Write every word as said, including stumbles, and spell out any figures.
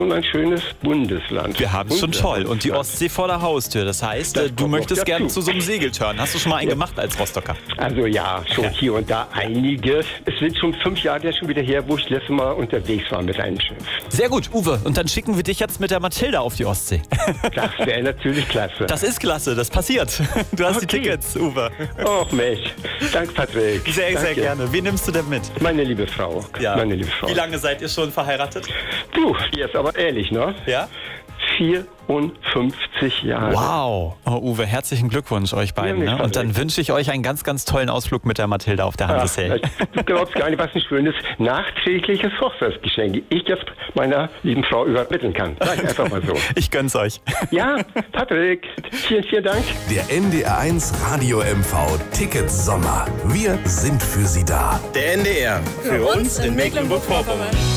und ein schönes Bundesland. Wir haben es schon toll. Und die Ostsee vor der Haustür. Das heißt, das du möchtest gerne zu so einem Segeltörn. Hast du schon mal einen ja. gemacht als Rostocker? Also ja, schon ja. hier und da einige. Es wird schon fünf Jahre ja schon wieder her, wo ich das letzte Mal unterwegs war mit einem Schiff. Sehr gut, Uwe. Und dann schicken wir dich jetzt mit der Mathilda auf die Ostsee. Das wäre natürlich klasse. Das ist klasse, das passiert. Du hast okay. die Tickets, Uwe. Och Mensch. Danke, Patrick. Sehr, Danke. sehr gerne. Wen nimmst du denn mit? Meine liebe Frau. Ja. Meine liebe Frau. Wie lange seid ihr schon verheiratet? Du, jetzt aber ehrlich, ne? Ja? vierundfünfzig Jahre. Wow. Oh, Uwe, herzlichen Glückwunsch euch beiden. Ja, ne? Und dann wünsche ich euch einen ganz, ganz tollen Ausflug mit der Mathilda auf der Hansesee. Du glaubst gar nicht, was ein schönes, nachträgliches Hochzeitsgeschenk ich jetzt meiner lieben Frau übermitteln kann. Sag ich einfach mal so. Ich gönn's euch. Ja, Patrick, vielen, vielen Dank. Der N D R eins Radio M V Ticket Sommer. Wir sind für Sie da. Der N D R. Für, für uns in Mecklenburg-Vorpommern.